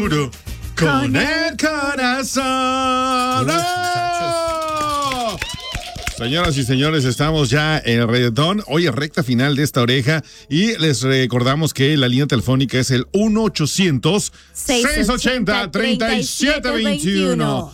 Puro con el corazón. ¡Oh! Señoras y señores, estamos ya en el reggaetón. Hoy es recta final de esta oreja y les recordamos que la línea telefónica es el 1-800-680-3721.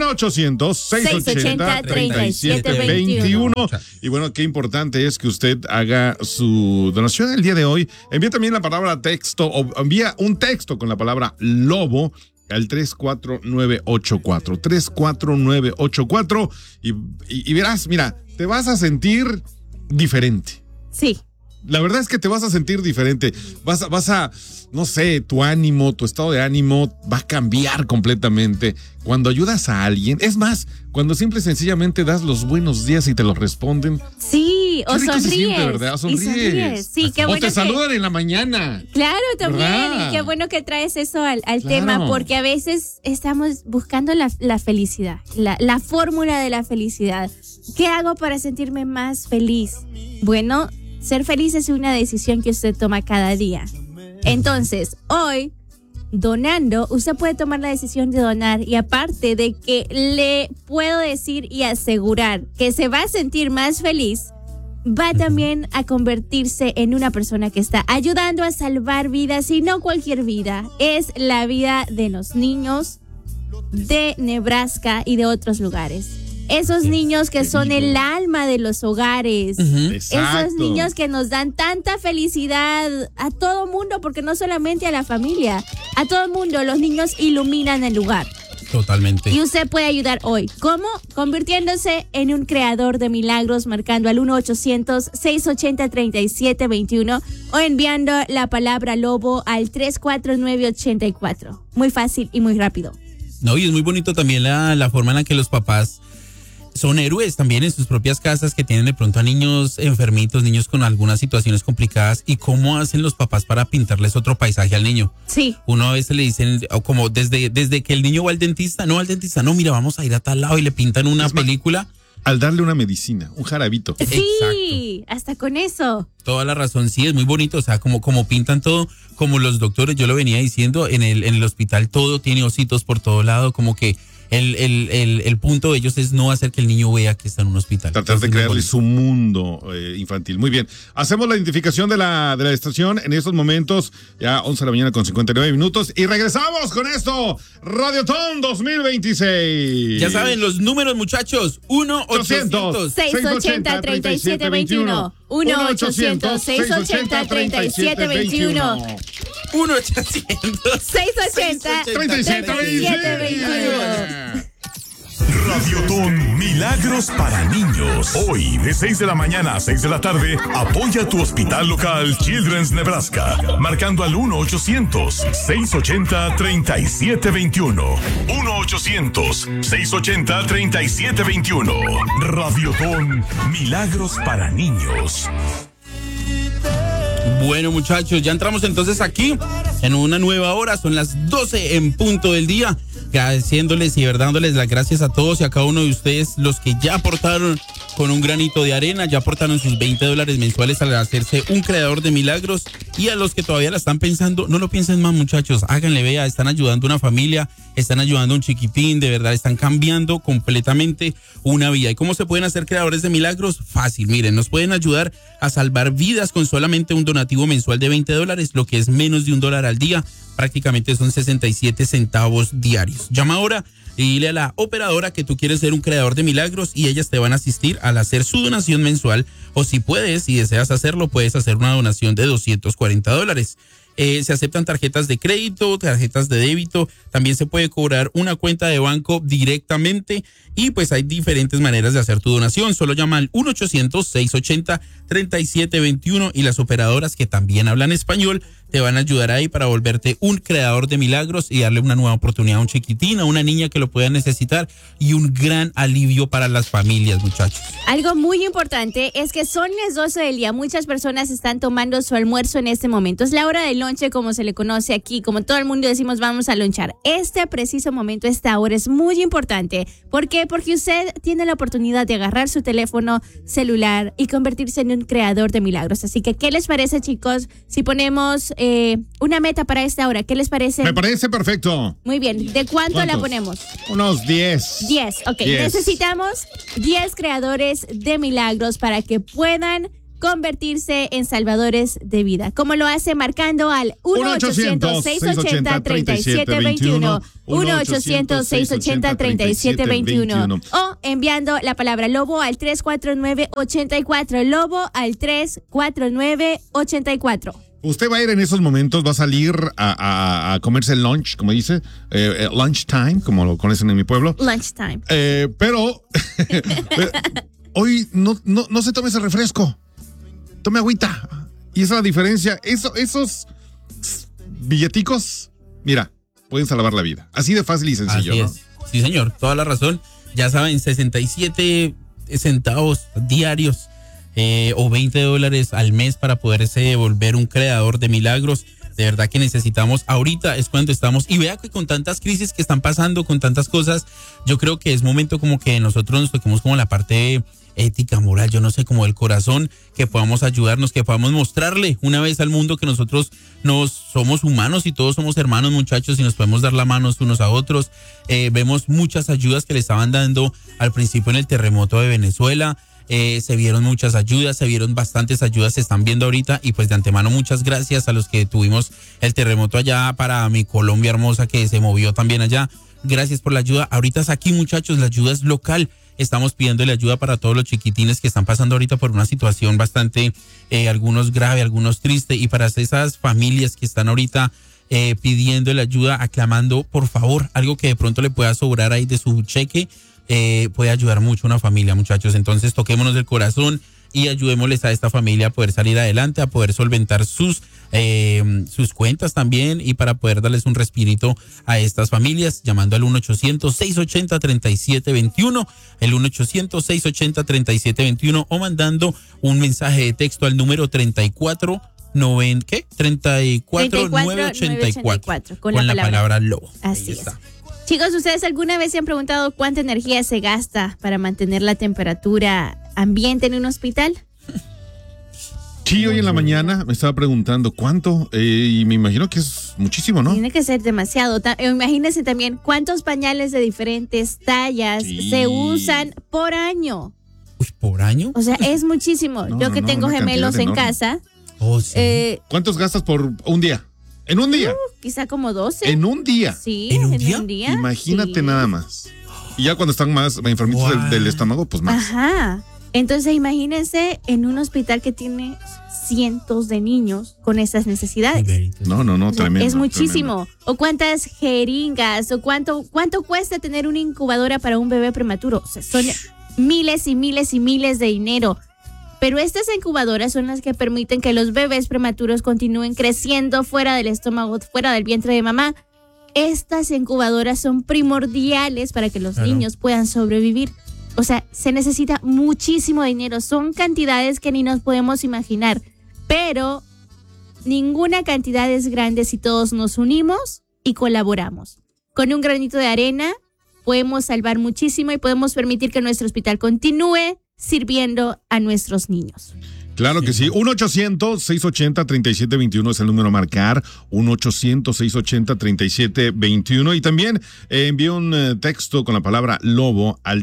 1-800-680-3721. Y bueno, qué importante es que usted haga su donación el día de hoy. Envía también la palabra texto o envía un texto con la palabra lobo al 34984. 34984 y verás, mira, te vas a sentir diferente. Sí. La verdad es que te vas a sentir diferente. Vas a, no sé, tu ánimo, tu estado de ánimo va a cambiar completamente. Cuando ayudas a alguien, es más, cuando simple y sencillamente das los buenos días y te los responden. Sí, o sonríes. Se siente, ¿verdad? Sonríes. Sí, qué bueno. O te saludan en la mañana. Claro, también. ¿Verdad? Y qué bueno que traes eso al tema, porque a veces estamos buscando la felicidad, la fórmula de la felicidad. ¿Qué hago para sentirme más feliz? Bueno, ser feliz es una decisión que usted toma cada día. Entonces, hoy, donando, usted puede tomar la decisión de donar y aparte de que le puedo decir y asegurar que se va a sentir más feliz, va también a convertirse en una persona que está ayudando a salvar vidas y no cualquier vida. Es la vida de los niños de Nebraska y de otros lugares. Esos niños que son el alma de los hogares. Esos niños que nos dan tanta felicidad a todo mundo, porque no solamente a la familia, a todo el mundo. Los niños iluminan el lugar. Totalmente. Y usted puede ayudar hoy. ¿Cómo? Convirtiéndose en un creador de milagros, marcando al 1-800-680-3721 o enviando la palabra lobo al 34984. Muy fácil y muy rápido. No, y es muy bonito también la forma en la que los papás son héroes también en sus propias casas, que tienen de pronto a niños enfermitos, niños con algunas situaciones complicadas, y cómo hacen los papás para pintarles otro paisaje al niño. Sí. Uno a veces le dicen, como desde que el niño va al dentista, no, mira, vamos a ir a tal lado, y le pintan una película. Al darle una medicina, un jarabito. Sí, exacto. Hasta con eso. Toda la razón, sí, es muy bonito, o sea, como pintan todo, como los doctores, yo lo venía diciendo, en el hospital todo tiene ositos por todo lado, como que el punto de ellos es no hacer que el niño vea que está en un hospital. Tratar de crearle su mundo infantil. Muy bien. Hacemos la identificación de la estación en estos momentos, ya 11 de la mañana con 59 minutos. Y regresamos con esto, Radiotón 2026. Ya saben, los números, muchachos, 1-800-680-3721. 1-800-680-3721. 1-800-680-3721. Radiotón Milagros para Niños. Hoy, de 6 de la mañana a 6 de la tarde, apoya a tu hospital local Children's Nebraska, marcando al 1-800-680-3721. 1-800-680-3721. Radiotón Milagros para Niños. Bueno, muchachos, ya entramos entonces aquí en una nueva hora. Son las 12 en punto del día. Agradeciéndoles y dándoles las gracias a todos y a cada uno de ustedes, los que ya aportaron con un granito de arena, ya aportaron sus $20 mensuales al hacerse un creador de milagros, y a los que todavía la están pensando, no lo piensen más, muchachos, háganle, vea, están ayudando a una familia, están ayudando a un chiquitín, de verdad, están cambiando completamente una vida. ¿Y cómo se pueden hacer creadores de milagros? Fácil, miren, nos pueden ayudar a salvar vidas con solamente un donativo mensual de $20, lo que es menos de $1 al día. Prácticamente son 67 centavos diarios. Llama ahora y dile a la operadora que tú quieres ser un creador de milagros y ellas te van a asistir al hacer su donación mensual, o si puedes, si deseas hacerlo, puedes hacer una donación de $240. Se aceptan tarjetas de crédito, tarjetas de débito, también se puede cobrar una cuenta de banco directamente, y pues hay diferentes maneras de hacer tu donación. Solo llama al 1-800-680-3721 y las operadoras, que también hablan español, te van a ayudar ahí para volverte un creador de milagros y darle una nueva oportunidad a un chiquitín, a una niña que lo pueda necesitar, y un gran alivio para las familias, muchachos. Algo muy importante es que son las 12 del día. Muchas personas están tomando su almuerzo en este momento. Es la hora del lonche, como se le conoce aquí, como todo el mundo decimos, vamos a lonchar. Este preciso momento, esta hora es muy importante. ¿Por qué? Porque usted tiene la oportunidad de agarrar su teléfono celular y convertirse en un creador de milagros. Así que, ¿qué les parece, chicos, si ponemos una meta para esta hora? ¿Qué les parece? Me parece perfecto. Muy bien. ¿De cuánto la ponemos? Unos 10. 10, ok. 10. Necesitamos 10 creadores de milagros para que puedan convertirse en salvadores de vida. ¿Cómo lo hace? Marcando al 1-800-680-3721. 1-800-680-3721. O enviando la palabra lobo al 349-84. Lobo al 349-84. Usted va a ir en esos momentos, va a salir a comerse el lunch, como dice, lunch time, como lo conocen en mi pueblo. Lunch time. Pero hoy no se tome ese refresco. Tome agüita. Y esa es la diferencia. Esos billeticos, mira, pueden salvar la vida. Así de fácil y sencillo, así ¿no? es. Sí, señor, toda la razón. Ya saben, 67 centavos diarios o $20 al mes para poderse volver un creador de milagros. De verdad que necesitamos, ahorita es cuando estamos, y vea que con tantas crisis que están pasando, con tantas cosas, yo creo que es momento como que nosotros nos toquemos como la parte ética, moral, yo no sé, como del corazón, que podamos ayudarnos, que podamos mostrarle una vez al mundo que nosotros somos humanos y todos somos hermanos, muchachos, y nos podemos dar la mano unos a otros. Vemos muchas ayudas que le estaban dando al principio en el terremoto de Venezuela. Se vieron muchas ayudas, se vieron bastantes ayudas, se están viendo ahorita, y pues de antemano muchas gracias a los que tuvimos el terremoto allá, para mi Colombia hermosa que se movió también allá. Gracias por la ayuda. Ahorita es aquí, muchachos, la ayuda es local. Estamos pidiéndole ayuda para todos los chiquitines que están pasando ahorita por una situación bastante, algunos grave, algunos triste, y para esas familias que están ahorita pidiéndole ayuda, aclamando, por favor, algo que de pronto le pueda sobrar ahí de su cheque, puede ayudar mucho a una familia, muchachos. Entonces toquémonos el corazón y ayudémosles a esta familia a poder salir adelante, a poder solventar sus cuentas también, y para poder darles un respirito a estas familias, llamando al 1-800-680-3721, el 1-800-680-3721, o mandando un mensaje de texto al número 34984 con la palabra lobo. Así es. Chicos, ¿ustedes alguna vez se han preguntado cuánta energía se gasta para mantener la temperatura ambiente en un hospital? Sí, hoy en la mañana me estaba preguntando cuánto, y me imagino que es muchísimo, ¿no? Tiene que ser demasiado. Imagínense también cuántos pañales de diferentes tallas se usan por año. Uy, ¿por año? O sea, es muchísimo. Yo que tengo gemelos en casa. Oh, sí. ¿Cuántos gastas por un día? ¿En un día? Quizá como 12. ¿En un día? Sí, ¿En un día? Imagínate nada más. Y ya cuando están más enfermitos del estómago, pues más. Ajá. Entonces imagínense en un hospital que tiene cientos de niños con esas necesidades. No, o sea, tremendo. Es muchísimo. Tremendo. O cuántas jeringas, o cuánto cuesta tener una incubadora para un bebé prematuro. O sea, son miles y miles y miles de dinero. Pero estas incubadoras son las que permiten que los bebés prematuros continúen creciendo fuera del estómago, fuera del vientre de mamá. Estas incubadoras son primordiales para que los niños puedan sobrevivir. O sea, se necesita muchísimo dinero. Son cantidades que ni nos podemos imaginar. Pero ninguna cantidad es grande si todos nos unimos y colaboramos. Con un granito de arena podemos salvar muchísimo y podemos permitir que nuestro hospital continúe sirviendo a nuestros niños. Claro que sí. 1-800-680-3721 es el número a marcar. 1-800-680-3721. Y también envía un texto con la palabra lobo al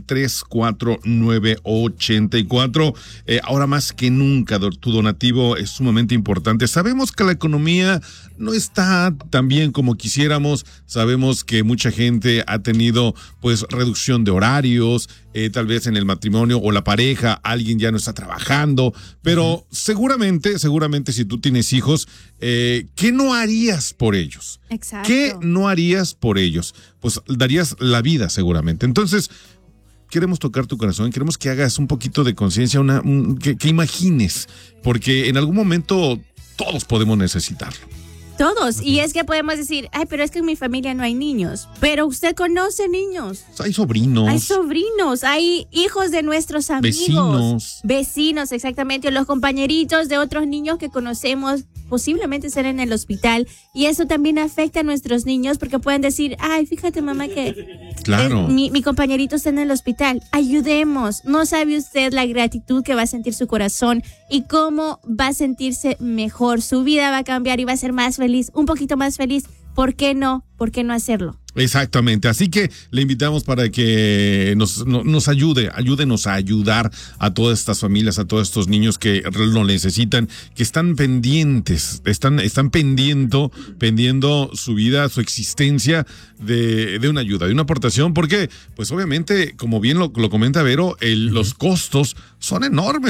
34984. Ahora más que nunca, tu donativo es sumamente importante. Sabemos que la economía no está tan bien como quisiéramos. Sabemos que mucha gente ha tenido pues reducción de horarios, tal vez en el matrimonio o la pareja, alguien ya no está trabajando, pero seguramente si tú tienes hijos, ¿qué no harías por ellos? Exacto. ¿Qué no harías por ellos? Pues darías la vida seguramente. Entonces, queremos tocar tu corazón, queremos que hagas un poquito de conciencia, que imagines, porque en algún momento todos podemos necesitarlo. Todos. Y es que podemos decir, ay, pero es que en mi familia no hay niños. Pero usted conoce niños. Hay sobrinos. Hay sobrinos, hay hijos de nuestros amigos. Vecinos. Vecinos, exactamente. O los compañeritos de otros niños que conocemos posiblemente estén en el hospital, y eso también afecta a nuestros niños porque pueden decir, ay, fíjate mamá que claro, mi compañerito está en el hospital, ayudemos. No sabe usted la gratitud que va a sentir su corazón y cómo va a sentirse mejor, su vida va a cambiar y va a ser más feliz, un poquito más feliz. ¿Por qué no? ¿Por qué no hacerlo? Exactamente, así que le invitamos para que nos ayúdenos a ayudar a todas estas familias, a todos estos niños que lo necesitan, que están pendientes, están pendiendo su vida, su existencia de una ayuda, de una aportación, porque pues obviamente, como bien lo comenta Vero, los costos son enormes.